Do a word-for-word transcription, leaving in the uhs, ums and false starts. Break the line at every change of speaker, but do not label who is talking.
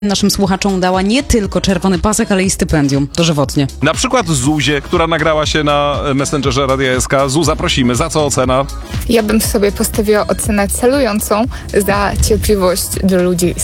naszym słuchaczom dała nie tylko czerwony pasek, ale i stypendium dożywotnie.
Na przykład Zuzie, która nagrała się na Messengerze Radia S K. Zuza, prosimy, za co ocena?
Ja bym sobie postawiła ocenę celującą za cierpliwość do ludzi